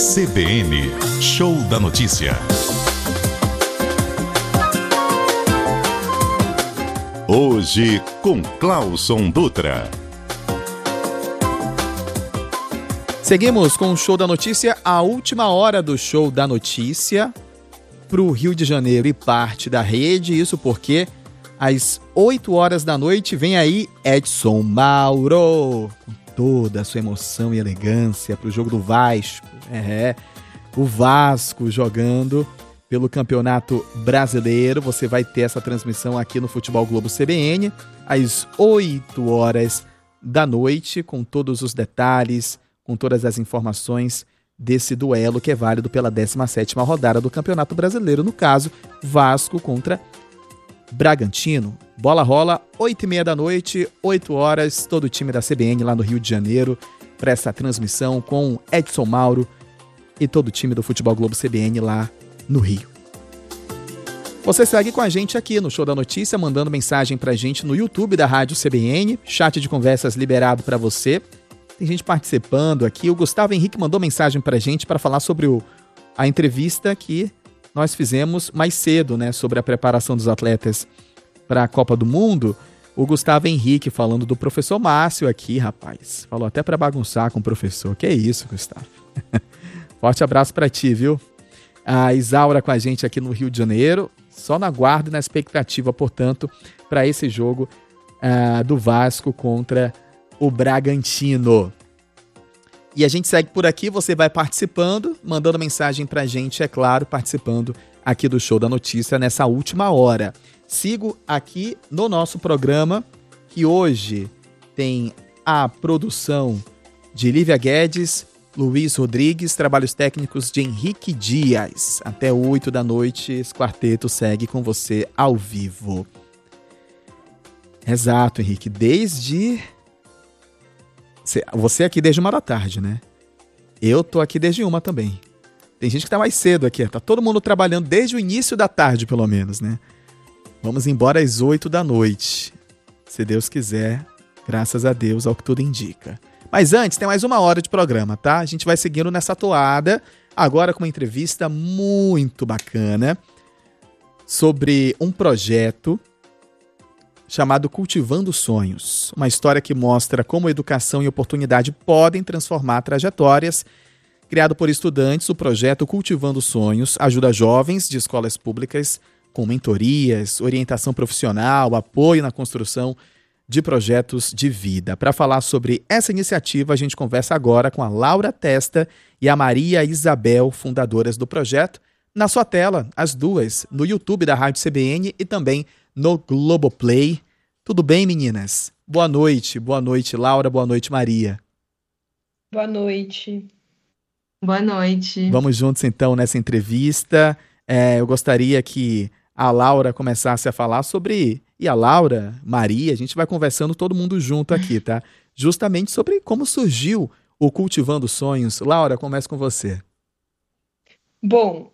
CBN, Show da Notícia. Hoje com Clauson Dutra. Seguimos com o Show da Notícia, a última hora do Show da Notícia para o Rio de Janeiro e parte da rede. Isso porque às 8 horas da noite vem aí Edson Mauro, com toda a sua emoção e elegância para o jogo do Vasco. O Vasco jogando pelo Campeonato Brasileiro. Você vai ter essa transmissão aqui no Futebol Globo CBN às 8 horas da noite, com todos os detalhes, com todas as informações desse duelo que é válido pela 17ª rodada do Campeonato Brasileiro, no caso, Vasco contra Bragantino. Bola rola, 8h30 da noite, 8 horas, todo o time da CBN lá no Rio de Janeiro para essa transmissão com Edson Mauro e todo o time do Futebol Globo CBN lá no Rio. Você segue com a gente aqui no Show da Notícia, mandando mensagem pra gente no YouTube da Rádio CBN, chat de conversas liberado para você. Tem gente participando aqui. O Gustavo Henrique mandou mensagem pra gente para falar sobre a entrevista que nós fizemos mais cedo, né, sobre a preparação dos atletas para a Copa do Mundo. O Gustavo Henrique falando do professor Márcio aqui, rapaz. Falou até para bagunçar com o professor. Que isso, Gustavo? Forte abraço para ti, viu? A Isaura com a gente aqui no Rio de Janeiro. Só na guarda e na expectativa, portanto, para esse jogo do Vasco contra o Bragantino. E a gente segue por aqui, você vai participando, mandando mensagem pra gente, é claro, participando aqui do Show da Notícia nessa última hora. Sigo aqui no nosso programa, que hoje tem a produção de Lívia Guedes, Luiz Rodrigues, trabalhos técnicos de Henrique Dias. Até 8 da noite, esse quarteto segue com você ao vivo. Exato, Henrique, Você aqui desde 1 da tarde, né? Eu tô aqui desde 1 também. Tem gente que tá mais cedo aqui, tá todo mundo trabalhando desde o início da tarde, pelo menos, né? Vamos embora às 8 da noite. Se Deus quiser, graças a Deus, ao que tudo indica. Mas antes, tem mais 1 hora de programa, tá? A gente vai seguindo nessa toada, agora com uma entrevista muito bacana sobre um projeto chamado Cultivando Sonhos. Uma história que mostra como educação e oportunidade podem transformar trajetórias. Criado por estudantes, o projeto Cultivando Sonhos ajuda jovens de escolas públicas com mentorias, orientação profissional, apoio na construção de projetos de vida. Para falar sobre essa iniciativa, a gente conversa agora com a Laura Testa e a Maria Isabel, fundadoras do projeto. Na sua tela, as duas, no YouTube da Rádio CBN e também no Globoplay. Tudo bem, meninas? Boa noite, Laura, boa noite, Maria. Boa noite. Boa noite. Vamos juntos, então, nessa entrevista. Eu gostaria que a Laura começasse a falar sobre... E a Laura, Maria, a gente vai conversando todo mundo junto aqui, tá? Justamente sobre como surgiu o Cultivando Sonhos. Laura, começa com você. Bom,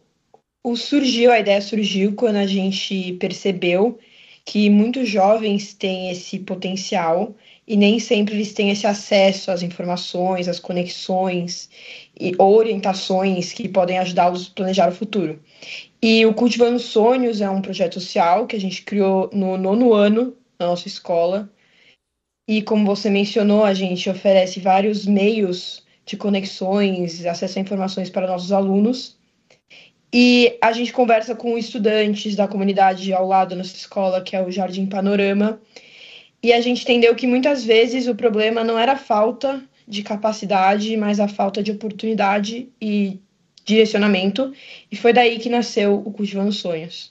a ideia surgiu quando a gente percebeu que muitos jovens têm esse potencial e nem sempre eles têm esse acesso às informações, às conexões ou orientações que podem ajudá-los a planejar o futuro. E o Cultivando Sonhos é um projeto social que a gente criou no 9º ano na nossa escola. E como você mencionou, a gente oferece vários meios de conexões, acesso a informações para nossos alunos. E a gente conversa com estudantes da comunidade ao lado da nossa escola, que é o Jardim Panorama. E a gente entendeu que muitas vezes o problema não era a falta de capacidade, mas a falta de oportunidade e direcionamento. E foi daí que nasceu o Cultivando Sonhos.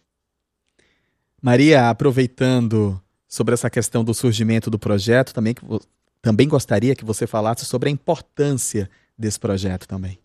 Maria, aproveitando sobre essa questão do surgimento do projeto, também gostaria que você falasse sobre a importância desse projeto também.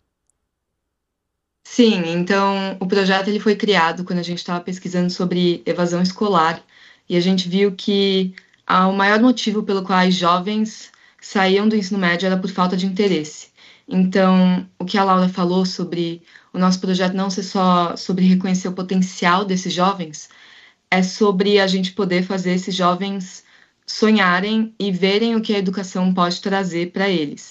Sim, então o projeto ele foi criado quando a gente estava pesquisando sobre evasão escolar e a gente viu que o maior motivo pelo qual os jovens saíam do ensino médio era por falta de interesse. Então, o que a Laura falou sobre o nosso projeto não ser só sobre reconhecer o potencial desses jovens, é sobre a gente poder fazer esses jovens sonharem e verem o que a educação pode trazer para eles.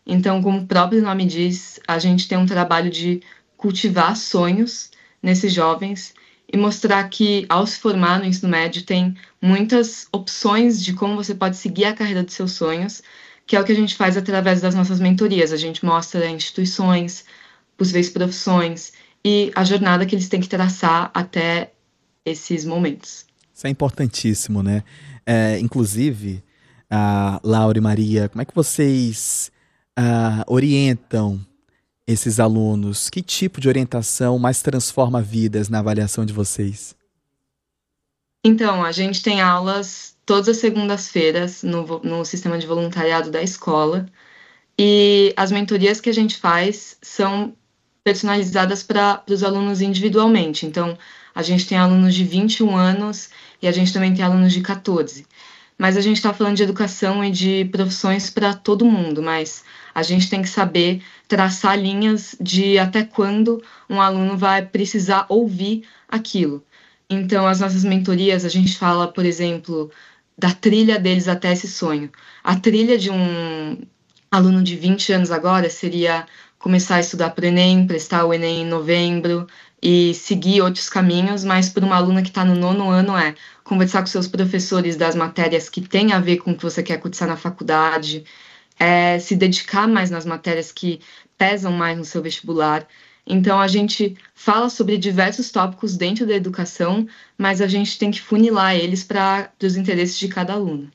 Então, como o próprio nome diz, a gente tem um trabalho de cultivar sonhos nesses jovens e mostrar que, ao se formar no ensino médio, tem muitas opções de como você pode seguir a carreira dos seus sonhos, que é o que a gente faz através das nossas mentorias. A gente mostra instituições, possíveis profissões e a jornada que eles têm que traçar até esses momentos. Isso é importantíssimo, né? Inclusive, Laura e Maria, como é que vocês orientam esses alunos? Que tipo de orientação mais transforma vidas na avaliação de vocês? Então, a gente tem aulas todas as segundas-feiras no sistema de voluntariado da escola e as mentorias que a gente faz são personalizadas para os alunos individualmente. Então, a gente tem alunos de 21 anos e a gente também tem alunos de 14. Mas a gente está falando de educação e de profissões para todo mundo, mas a gente tem que saber traçar linhas de até quando um aluno vai precisar ouvir aquilo. Então, as nossas mentorias, a gente fala, por exemplo, da trilha deles até esse sonho. A trilha de um aluno de 20 anos agora seria começar a estudar para o Enem, prestar o Enem em novembro e seguir outros caminhos, mas para uma aluna que está no 9º ano é conversar com seus professores das matérias que têm a ver com o que você quer cursar na faculdade, se dedicar mais nas matérias que pesam mais no seu vestibular. Então, a gente fala sobre diversos tópicos dentro da educação, mas a gente tem que funilar eles para os interesses de cada aluno.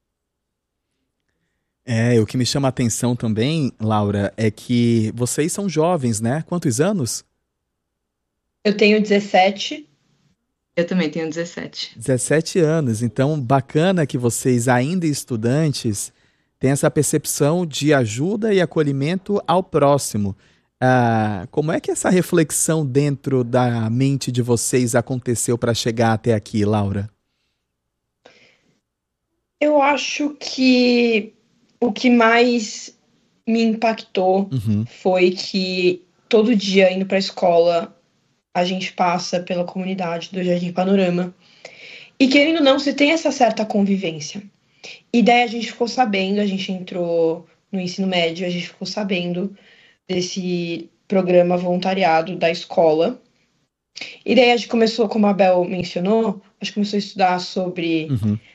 O que me chama a atenção também, Laura, é que vocês são jovens, né? Quantos anos? Eu tenho 17. Eu também tenho 17. 17 anos. Então, bacana que vocês, ainda estudantes, têm essa percepção de ajuda e acolhimento ao próximo. Como é que essa reflexão dentro da mente de vocês aconteceu para chegar até aqui, Laura? Eu acho que o que mais me impactou foi que todo dia indo para a escola a gente passa pela comunidade do Jardim Panorama e, querendo ou não, você tem essa certa convivência. E daí a gente ficou sabendo, a gente entrou no ensino médio, a gente ficou sabendo desse programa voluntariado da escola. E daí a gente começou, como a Bel mencionou, a gente começou a estudar sobre...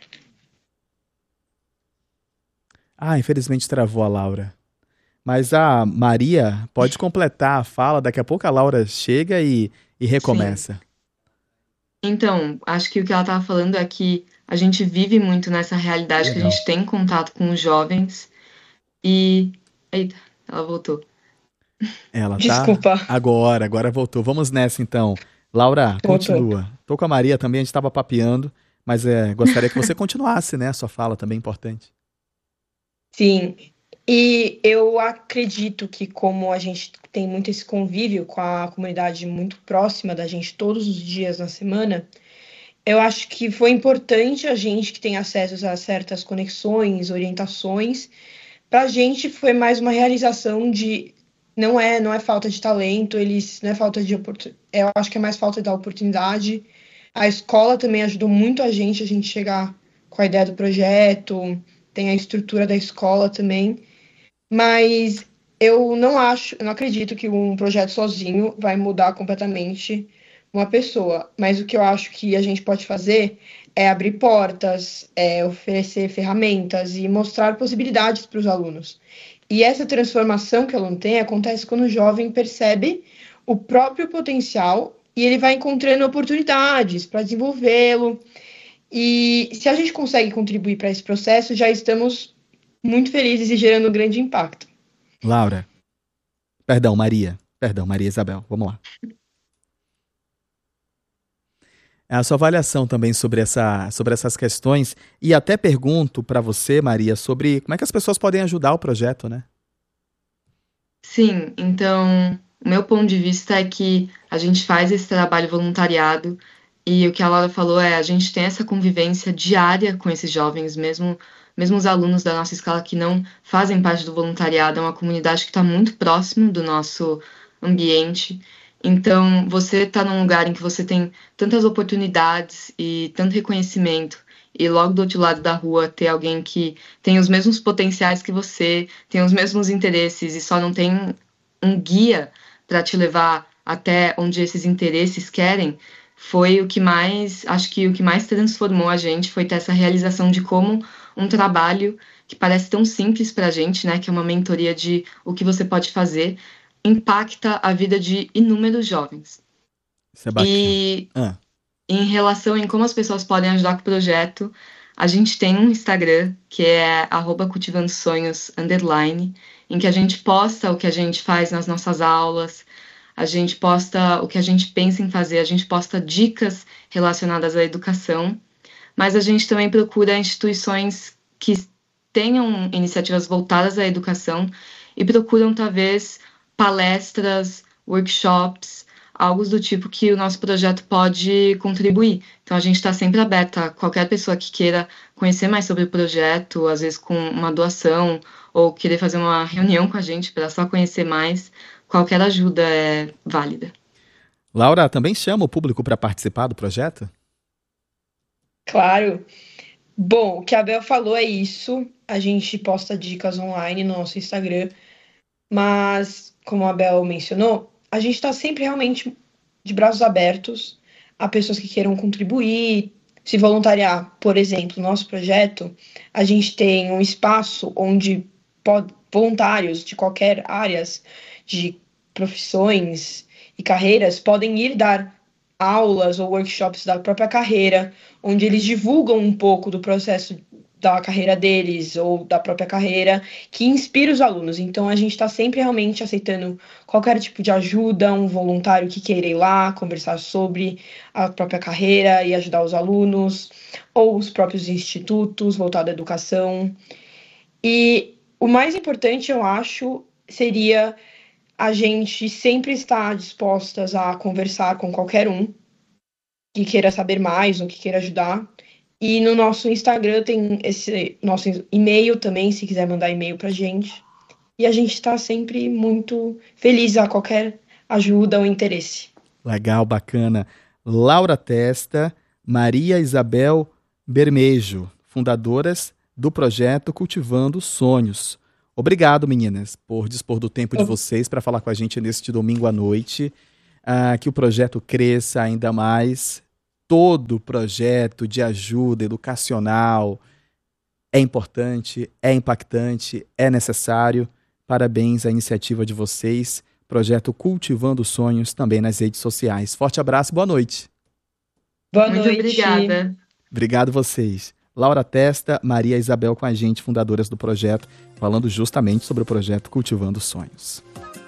Infelizmente travou a Laura. Mas a Maria pode completar a fala, daqui a pouco a Laura chega e recomeça. Sim. Então, acho que o que ela estava falando é que a gente vive muito nessa realidade que a gente tem contato com os jovens e... Eita, ela voltou. Ela Desculpa. Tá agora voltou. Vamos nessa então. Laura, continua. Tô com a Maria também, a gente estava papeando, mas gostaria que você continuasse, né? A sua fala também é importante. Sim, e eu acredito que como a gente tem muito esse convívio com a comunidade muito próxima da gente todos os dias na semana, eu acho que foi importante a gente que tem acesso a certas conexões, orientações. Para a gente foi mais uma realização de... Não é falta de talento, não é falta de oportunidade, eu acho que é mais falta da oportunidade. A escola também ajudou muito a gente chegar com a ideia do projeto, tem a estrutura da escola também, mas eu não acredito que um projeto sozinho vai mudar completamente uma pessoa, mas o que eu acho que a gente pode fazer é abrir portas, oferecer ferramentas e mostrar possibilidades para os alunos. E essa transformação que o aluno tem acontece quando o jovem percebe o próprio potencial e ele vai encontrando oportunidades para desenvolvê-lo. E se a gente consegue contribuir para esse processo, já estamos muito felizes e gerando um grande impacto. Laura. Maria Isabel, vamos lá. A sua avaliação também sobre essas questões, e até pergunto para você, Maria, sobre como é que as pessoas podem ajudar o projeto, né? Sim, então, o meu ponto de vista é que a gente faz esse trabalho voluntariado e o que a Laura falou a gente tem essa convivência diária com esses jovens, mesmo os alunos da nossa escola que não fazem parte do voluntariado, é uma comunidade que está muito próximo do nosso ambiente. Então, você está num lugar em que você tem tantas oportunidades e tanto reconhecimento e logo do outro lado da rua ter alguém que tem os mesmos potenciais que você, tem os mesmos interesses e só não tem um guia para te levar até onde esses interesses querem, foi o que mais, acho que o que mais transformou a gente foi ter essa realização de como um trabalho que parece tão simples para a gente, né, que é uma mentoria de o que você pode fazer, impacta a vida de inúmeros jovens. Isso é bacana. E em relação em como as pessoas podem ajudar com o projeto, a gente tem um Instagram, que é @cultivandosonhos_, em que a gente posta o que a gente faz nas nossas aulas, a gente posta o que a gente pensa em fazer, a gente posta dicas relacionadas à educação, mas a gente também procura instituições que tenham iniciativas voltadas à educação e procuram, talvez, palestras, workshops, algo do tipo que o nosso projeto pode contribuir. Então, a gente está sempre aberta a qualquer pessoa que queira conhecer mais sobre o projeto, às vezes com uma doação, ou querer fazer uma reunião com a gente para só conhecer mais. Qualquer ajuda é válida. Laura, também chama o público para participar do projeto? Claro. Bom, o que a Bel falou é isso. A gente posta dicas online no nosso Instagram, mas, como a Bel mencionou, a gente está sempre realmente de braços abertos a pessoas que queiram contribuir, se voluntariar. Por exemplo, no nosso projeto, a gente tem um espaço onde voluntários de qualquer área, de profissões e carreiras, podem ir dar aulas ou workshops da própria carreira, onde eles divulgam um pouco do processo da carreira deles ou da própria carreira, que inspira os alunos. Então, a gente está sempre realmente aceitando qualquer tipo de ajuda, um voluntário que queira ir lá conversar sobre a própria carreira e ajudar os alunos, ou os próprios institutos voltados à educação. E o mais importante, eu acho, seria a gente sempre estar dispostas a conversar com qualquer um que queira saber mais ou que queira ajudar. E no nosso Instagram tem esse nosso e-mail também, se quiser mandar e-mail pra gente. E a gente está sempre muito feliz a qualquer ajuda ou interesse. Legal, bacana. Laura Testa, Maria Isabel Bermejo, fundadoras do projeto Cultivando Sonhos. Obrigado, meninas, por dispor do tempo de vocês para falar com a gente neste domingo à noite. Que o projeto cresça ainda mais. Todo projeto de ajuda educacional é importante, é impactante, é necessário. Parabéns à iniciativa de vocês. Projeto Cultivando Sonhos também nas redes sociais. Forte abraço, boa noite. Boa noite. Muito obrigada. Obrigado vocês. Laura Testa, Maria Isabel com a gente, fundadoras do projeto, falando justamente sobre o projeto Cultivando Sonhos.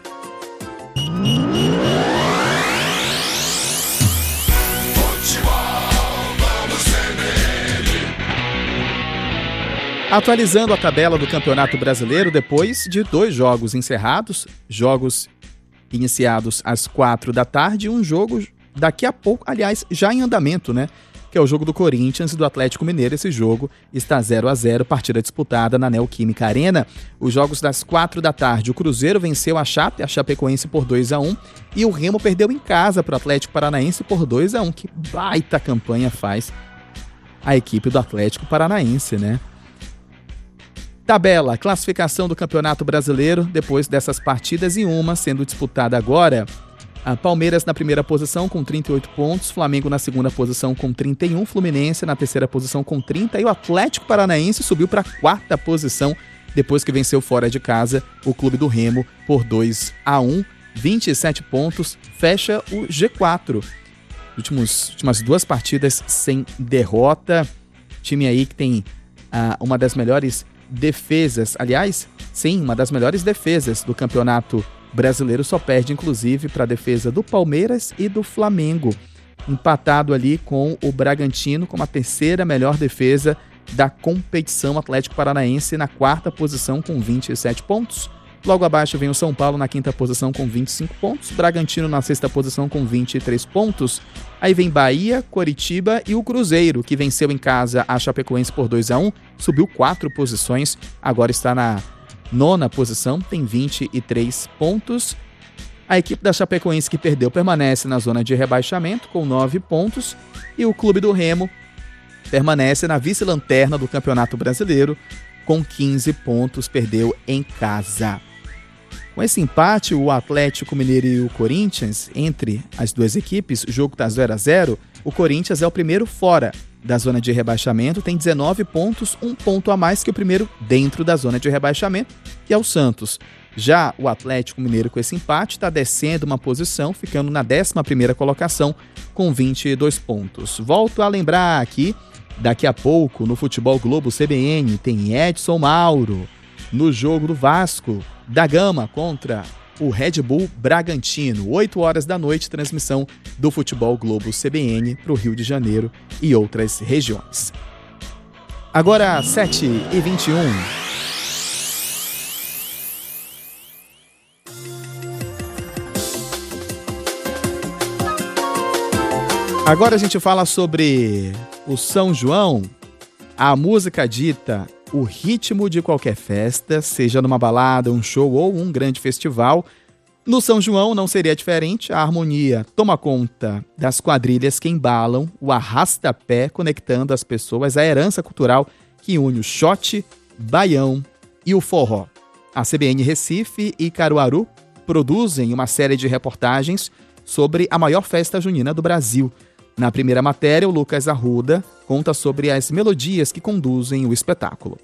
Atualizando a tabela do Campeonato Brasileiro depois de 2 jogos encerrados, jogos iniciados às 16h, um jogo daqui a pouco, aliás, já em andamento, né? Que é o jogo do Corinthians e do Atlético Mineiro. Esse jogo está 0-0, partida disputada na Neoquímica Arena. Os jogos das 16h, o Cruzeiro venceu a Chapecoense por 2-1 e o Remo perdeu em casa para o Atlético Paranaense por 2-1. Que baita campanha faz a equipe do Atlético Paranaense, né? Tabela, classificação do Campeonato Brasileiro depois dessas partidas e uma sendo disputada agora. A Palmeiras na primeira posição com 38 pontos, Flamengo na segunda posição com 31, Fluminense na terceira posição com 30 e o Atlético Paranaense subiu para a 4ª posição depois que venceu fora de casa o Clube do Remo por 2-1, 27 pontos, fecha o G4. Últimas 2 partidas sem derrota, time aí que tem uma das melhores defesas, aliás, sim, uma das melhores defesas do Campeonato Brasileiro, só perde inclusive para a defesa do Palmeiras e do Flamengo, empatado ali com o Bragantino como a terceira melhor defesa da competição. Atlético Paranaense na 4ª posição com 27 pontos, logo abaixo vem o São Paulo na 5ª posição com 25 pontos, Bragantino na 6ª posição com 23 pontos, aí vem Bahia, Coritiba e o Cruzeiro, que venceu em casa a Chapecoense por 2-1, subiu 4 posições, agora está na 9ª posição, tem 23 pontos. A equipe da Chapecoense que perdeu permanece na zona de rebaixamento com 9 pontos. E o Clube do Remo permanece na vice-lanterna do Campeonato Brasileiro com 15 pontos, perdeu em casa. Com esse empate, o Atlético Mineiro e o Corinthians, entre as duas equipes, o jogo está 0-0, o Corinthians é o primeiro fora da zona de rebaixamento, tem 19 pontos, um ponto a mais que o primeiro dentro da zona de rebaixamento, que é o Santos. Já o Atlético Mineiro, com esse empate, está descendo uma posição, ficando na 11ª colocação com 22 pontos. Volto a lembrar aqui, daqui a pouco, no Futebol Globo CBN, tem Edson Mauro, no jogo do Vasco da Gama contra o Red Bull Bragantino, 8 horas da noite, transmissão do Futebol Globo CBN para o Rio de Janeiro e outras regiões. Agora, 7h21. Agora a gente fala sobre o São João, a música dita o ritmo de qualquer festa, seja numa balada, um show ou um grande festival. No São João não seria diferente, a harmonia toma conta das quadrilhas que embalam o arrasta-pé, conectando as pessoas à herança cultural que une o xote, baião e o forró. A CBN Recife e Caruaru produzem uma série de reportagens sobre a maior festa junina do Brasil. Na primeira matéria, o Lucas Arruda conta sobre as melodias que conduzem o espetáculo.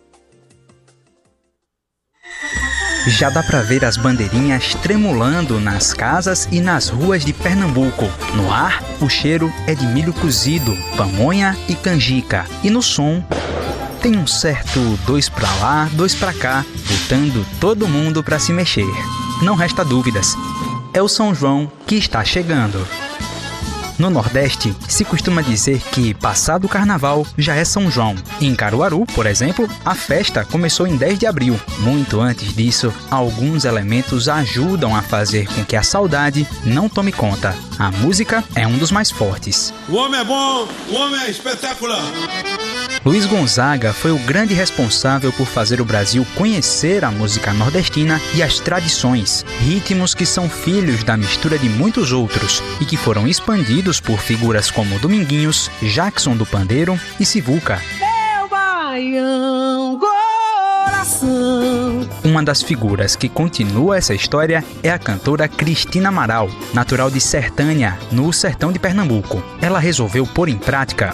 Já dá pra ver as bandeirinhas tremulando nas casas e nas ruas de Pernambuco. No ar, o cheiro é de milho cozido, pamonha e canjica. E no som, tem um certo dois pra lá, dois pra cá, botando todo mundo pra se mexer. Não resta dúvidas, é o São João que está chegando. No Nordeste, se costuma dizer que, passado o Carnaval, já é São João. Em Caruaru, por exemplo, a festa começou em 10 de abril. Muito antes disso, alguns elementos ajudam a fazer com que a saudade não tome conta. A música é um dos mais fortes. O homem é bom, o homem é espetacular. Luiz Gonzaga foi o grande responsável por fazer o Brasil conhecer a música nordestina e as tradições, ritmos que são filhos da mistura de muitos outros e que foram expandidos por figuras como Dominguinhos, Jackson do Pandeiro e Sivuca. Meu baião, coração. Uma das figuras que continua essa história é a cantora Cristina Amaral, natural de Sertânia, no sertão de Pernambuco. Ela resolveu pôr em prática